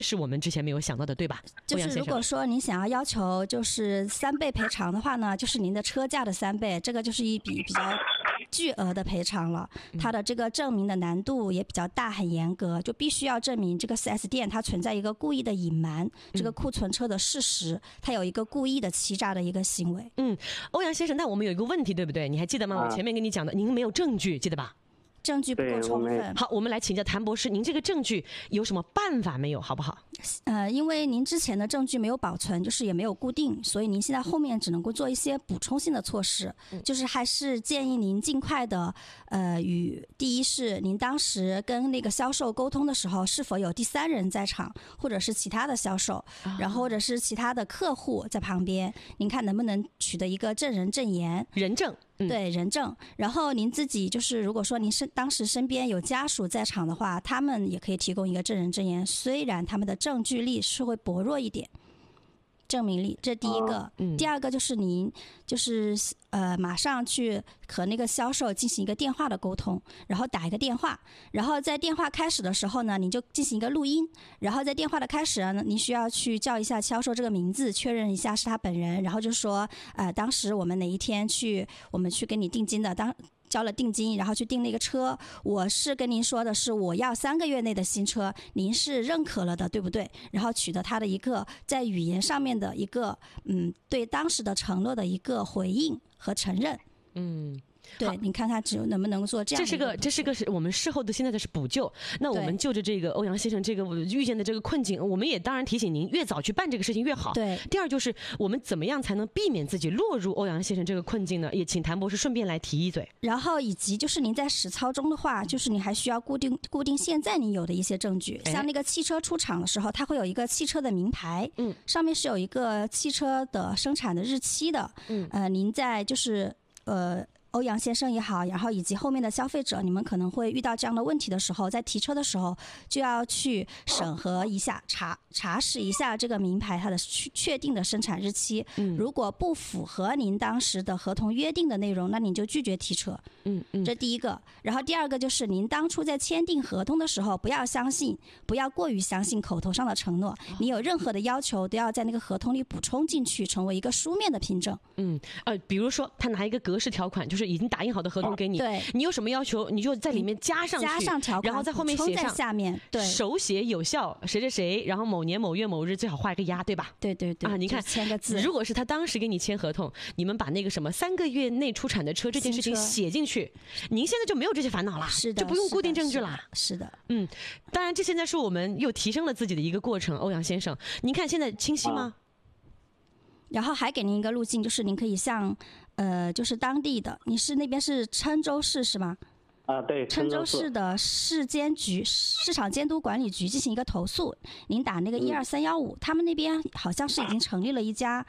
是我们之前没有想到的，对吧？ 就是如果说你想要求就是3倍赔偿的话呢，就是您的车价的3倍，这个就是一笔比较巨额的赔偿了。它的这个证明的难度也比较大，很严格，就必须要证明这个 4S 店它存在一个故意的隐瞒这个库存车的事实，它有一个故意的欺诈的一个行为。 欧阳先生，那我们有一个问题，对不对？你还记得吗？我前面跟你讲的，您没有证据，记得吧？ 证据不够充分。 好，我们来请教谭博士，您这个证据有什么办法没有，好不好？ 因为您之前的证据没有保存，就是也没有固定，所以您现在后面只能够做一些补充性的措施，就是还是建议您尽快的，第一是您当时跟那个销售沟通的时候，是否有第3人在场，或者是其他的销售，然后或者是其他的客户在旁边，您看能不能取得一个证人证言， 人证。 对，人证。然后您自己就是如果说您当时身边有家属在场的话，他们也可以提供一个证人证言，虽然他们的证据力是会薄弱一点，证明力，这第一个。第二个就是您就是马上去和那个销售进行一个电话的沟通，然后打一个电话，然后在电话开始的时候呢，你就进行一个录音，然后在电话的开始呢，您需要去叫一下销售这个名字，确认一下是他本人，然后就说当时我们哪一天我们去给你定金的，交了定金，然后去订那个车，我是跟您说的是我要3个月内的新车，您是认可了的，对不对？然后取得他的一个在语言上面的一个对当时的承诺的一个回应和承认。对，你看他能不能做这样的一个。 这是个是我们事后的现在的是补救。那我们就着这个欧阳先生这个遇见的这个困境，我们也当然提醒您越早去办这个事情越好。 对。 第二就是我们怎么样才能避免自己落入欧阳先生这个困境呢？也请谭博士顺便来提一嘴。 然后以及就是您在实操中的话，就是你还需要固定现在你有的一些证据，像那个汽车出厂的时候，它会有一个汽车的名牌，上面是有一个汽车的生产的日期的。您在就是欧阳先生也好，然后以及后面的消费者，你们可能会遇到这样的问题的时候，在提车的时候就要去审核一下，查实一下这个名牌它的确定的生产日期。如果不符合您当时的合同约定的内容，那您就拒绝提车。这第一个。然后第二个就是您当初在签订合同的时候，不要过于相信口头上的承诺，你有任何的要求都要在那个合同里补充进去，成为一个书面的凭证。 比如说他拿一个格式条款，就是已经打印好的合同给你， 对， 你有什么要求，你就在里面加上条款， 然后在后面写上在下面，对， 手写有效谁谁谁，然后某年某月某日最好画一个押，对吧？ 对你看签个字。 如果是他当时给你签合同，你们把那个什么3个月内出产的车这件事情写进去，您现在就没有这些烦恼了， 是的， 就不用固定证据了。 是的。 当然这现在是我们又提升了自己的一个过程。欧阳先生，您看现在清晰吗？ 然后还给您一个路径，就是您可以向就是当地的，你是那边是郴州市是吗？ 对， 郴州市的市场监督管理局进行一个投诉，您打那个12315，他们那边好像是已经成立了一家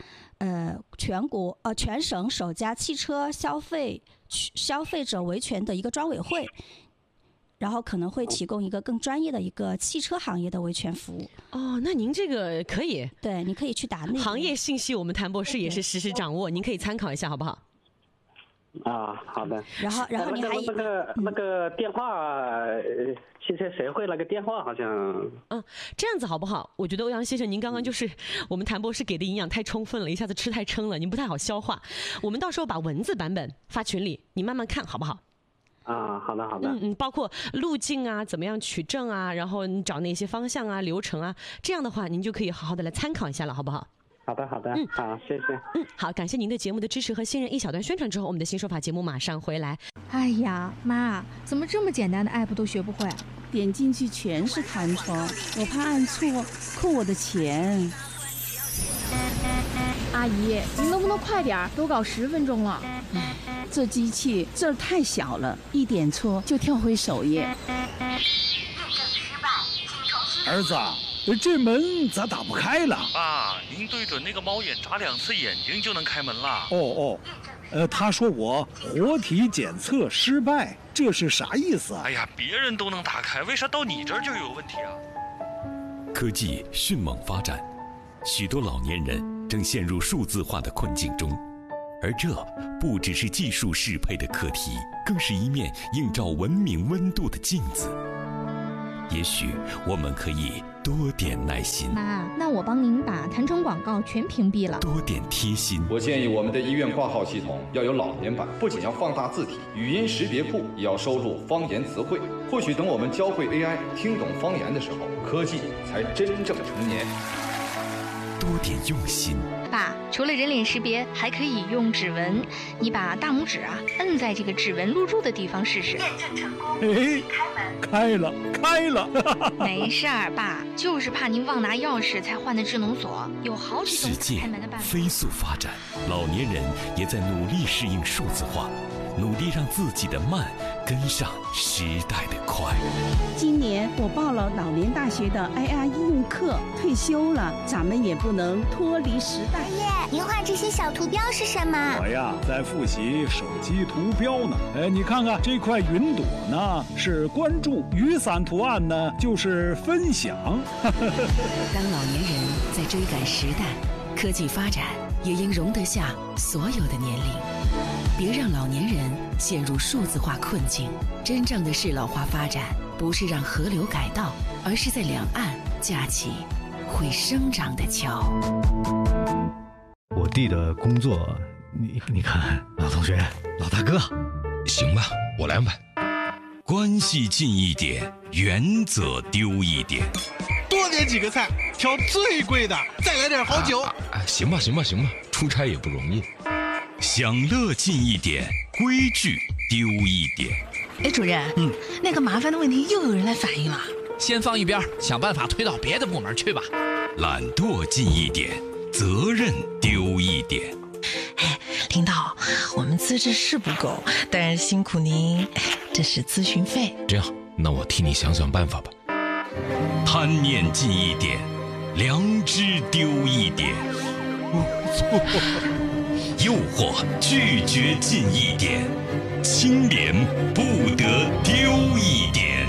全省首家汽车消费者维权的一个专委会，然后可能会提供一个更专业的一个汽车行业的维权服务。 那您这个可以， 对，你可以去打那个行业信息，我们谭博士也是实时掌握，您可以参考一下，好不好？ 好的。 然后你还那个电话，汽车协会那个电话好像这样子好不好？我觉得欧阳先生您刚刚就是我们谭博士给的营养太充分了，一下子吃太撑了，您不太好消化。我们到时候把文字版本发群里，你慢慢看好不好？ 好的。 包括路径啊，怎么样取证啊，然后你找那些方向啊、流程啊，这样的话您就可以好好的来参考一下了，好不好？ 好的，好，谢谢。 好，感谢您的节目的支持和信任。一小段宣传之后，我们的新说法节目马上回来。 哎呀，妈，怎么这么简单的 app 都学不会？ 点进去全是弹窗，我怕按错扣我的钱。 阿姨，您能不能快点？都搞10分钟了。 这机器字儿太小了，一点错就跳回首页。 儿子，这门咋打不开了？ 爸，您对准那个猫眼眨2次眼睛就能开门了。 他说我活体检测失败，这是啥意思啊？ 哎呀，别人都能打开，为啥到你这儿就有问题啊？ 科技迅猛发展，许多老年人正陷入数字化的困境中，而这不只是技术适配的课题，更是一面映照文明温度的镜子。 也许我们可以多点耐心。 妈，那我帮您把弹窗广告全屏蔽了。 多点贴心。 我建议我们的医院挂号系统要有老年版，不仅要放大字体，语音识别库也要收录方言词汇。或许等我们教会 AI 听懂方言的时候，科技才真正成年。 多点用心。 爸，除了人脸识别，还可以用指纹。你把大拇指摁在这个指纹录入的地方试试。验证成功。 哎，开了。 没事儿，爸，就是怕您忘拿钥匙才换的智能锁，有好几种开门的办法。 世界飞速发展，老年人也在努力适应数字化，努力让自己的慢跟上时代的快。 今年我报了老年大学的 IR 应用课，退休了，咱们也不能脱离时代。 爷爷，您画这些小图标是什么？ 我呀，在复习手机图标呢。你看看这块云朵呢，是关注；雨伞图案呢，就是分享。 当老年人在追赶时代，科技发展也应容得下所有的年龄。别让老年人陷入数字化困境。真正的适老化发展，不是让河流改道，而是在两岸架起会生长的桥。 我弟的工作，你看，老同学，老大哥， 行吧，我来吧。 关系近一点，原则丢一点。 多点几个菜，挑最贵的，再来点好酒。 行吧，出差也不容易。 享乐近一点，规矩丢一点。 哎，主任，那个麻烦的问题又有人来反映了， 先放一边，想办法推到别的部门去吧。 懒惰近一点，责任丢一点。 哎，领导，我们资质是不够，但是辛苦您，这是咨询费。 这样，那我替你想想办法吧。 贪念近一点，良知丢一点。诱惑拒绝近一点，清廉不得丢一点。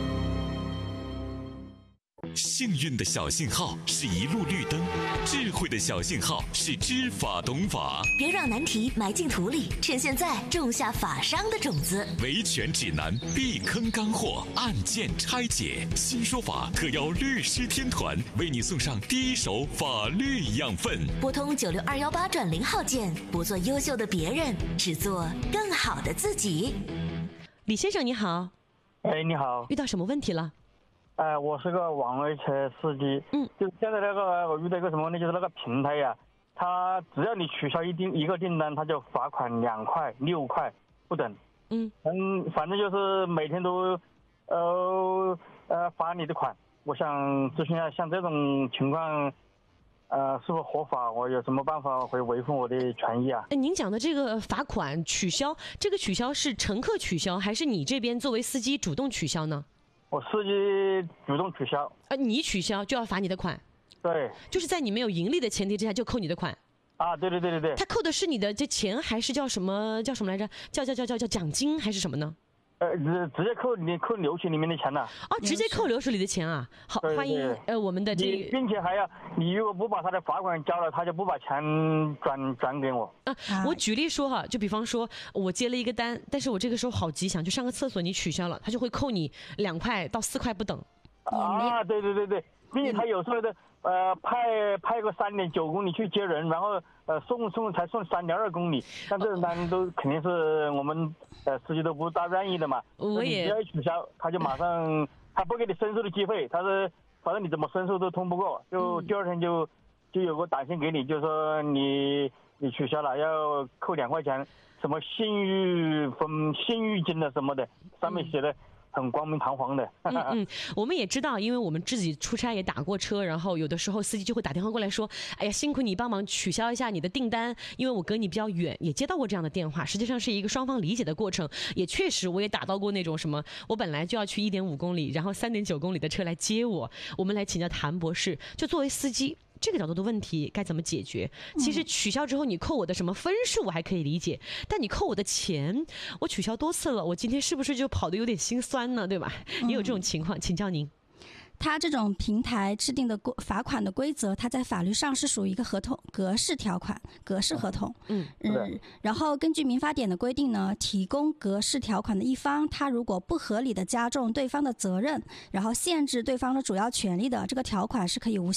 幸运的小信号是一路绿灯，智慧的小信号是知法懂法。 别让难题埋进土里，趁现在种下法商的种子。 维权指南，避坑干货，案件拆解，新说法特邀律师天团为你送上第一手法律养分。 拨通96218+0号键，不做优秀的别人，只做更好的自己。 李先生你好。 哎，你好。 遇到什么问题了？ 我是个网约车司机，就现在我遇到一个什么问题，就是那个平台呀，它只要你取消一个订单，它就罚款2块、6块不等。反正就是每天都罚你的款。我想咨询一下，像这种情况，是否合法？我有什么办法会维护我的权益啊？ 您讲的这个罚款取消，这个取消是乘客取消，还是你这边作为司机主动取消呢？ 我司机主动取消。 你取消就要罚你的款？ 对， 就是在你没有盈利的前提之下就扣你的款。 对。 他扣的是你的这钱，还是叫什么来着？叫奖金还是什么呢？ 直接扣流水里面的钱了。 直接扣流水里的钱啊！好，欢迎我们的这个， 并且还要你如果不把他的罚款交了，他就不把钱转给我。 我举例说哈，就比方说我接了一个单，但是我这个时候好急想去上个厕所，你取消了，他就会扣你2块到4块不等。 对，并且他有时候的派个3.9公里去接人，然后送3.2公里，但这种单都肯定是我们司机都不大愿意的嘛。 我也只要一取消，他就马上他不给你申诉的机会，他是反正你怎么申诉都通不过，就第二天就有个短信给你，就说你取消了要扣2块钱，什么信誉金的什么的，上面写的很光明堂皇的。 我们也知道，因为我们自己出差也打过车，然后有的时候司机就会打电话过来说，哎呀，辛苦你帮忙取消一下你的订单，因为我隔你比较远，也接到过这样的电话，实际上是一个双方理解的过程。也确实我也打到过那种什么，我本来就要去1.5公里，然后3.9公里的车来接我。我们来请教谭博士，就作为司机这个角度的问题该怎么解决？其实取消之后你扣我的什么分数我还可以理解，但你扣我的钱，我取消多次了，我今天是不是就跑得有点心酸呢？对吧？也有这种情况，请教您。 它这种平台制定的罚款的规则，它在法律上是属于一个合同格式条款、格式合同。然后根据民法典的规定呢，提供格式条款的一方，他如果不合理的加重对方的责任，然后限制对方的主要权利的，这个条款是可以无